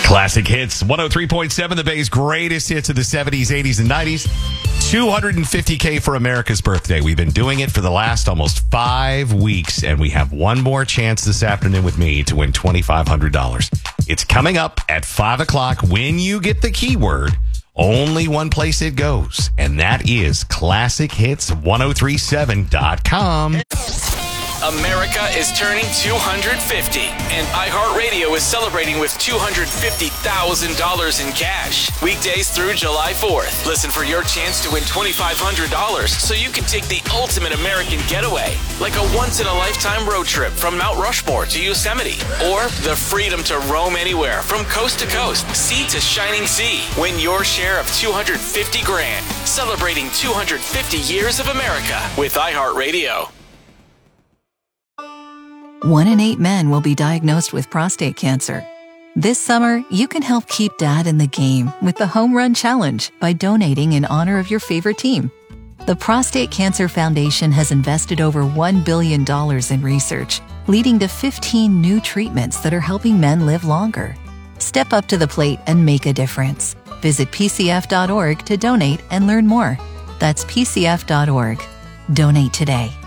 Classic Hits, 103.7, the Bay's greatest hits of the 70s, 80s, and 90s. $250K for America's birthday. We've been doing it for the last almost 5 weeks, and we have one more chance this afternoon with me to win $2,500. It's coming up at 5 o'clock when you get the keyword. Only one place it goes, and that is ClassicHits1037.com. America is turning 250, and iHeartRadio is celebrating with $250,000 in cash. Weekdays through July 4th. Listen for your chance to win $2,500 so you can take the ultimate American getaway, like a once-in-a-lifetime road trip from Mount Rushmore to Yosemite, or the freedom to roam anywhere from coast to coast, sea to shining sea. Win your share of $250,000, celebrating 250 years of America with iHeartRadio. 1 in 8 men will be diagnosed with prostate cancer. This summer, you can help keep Dad in the game with the Home Run Challenge by donating in honor of your favorite team. The Prostate Cancer Foundation has invested over $1 billion in research, leading to 15 new treatments that are helping men live longer. Step up to the plate and make a difference. Visit PCF.org to donate and learn more. That's PCF.org. Donate today.